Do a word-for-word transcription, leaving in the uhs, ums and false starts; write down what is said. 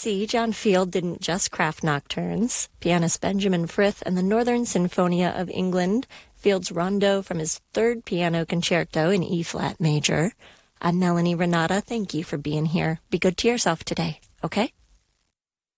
see, John Field didn't just craft nocturnes. Pianist Benjamin Frith and the Northern Sinfonia of England, Field's rondo from his third piano concerto in E-flat major. I'm Melanie Renata. Thank you for being here. Be good to yourself today, okay?